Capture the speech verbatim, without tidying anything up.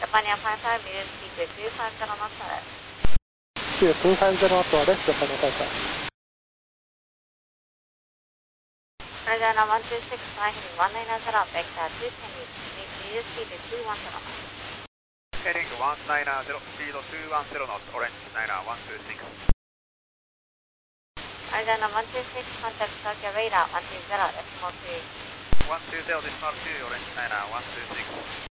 Japan five five, meter speed to two five zero knots ahead. Speed two five zero knots ahead, Japan five five. Roger, now one two six, flying one nine zero, vector two ten, meter speed to two one zero knots. Heading one nine zero, speed two one zero knots, orange niner one two six. Roger, now one two six, contact Tokyo radar one two zero, decimal two. one two zero, decimal two, orange niner one two six.